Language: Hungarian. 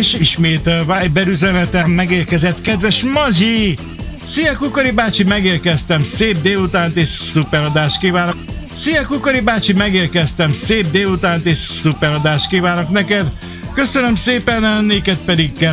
És ismét a Viber üzenetem megérkezett, kedves Mazsi! Szia Kukori bácsi, megérkeztem, szép délutánt és szuperadást kívánok! Szia Kukori bácsi, megérkeztem, szép délutánt és szuperadást kívánok neked! Köszönöm szépen, néked pedig